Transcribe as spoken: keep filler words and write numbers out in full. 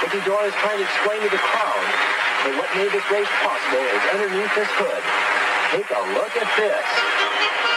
Eddie Dorr is trying to explain to the crowd that what made this race possible is underneath this hood. Take a look at this.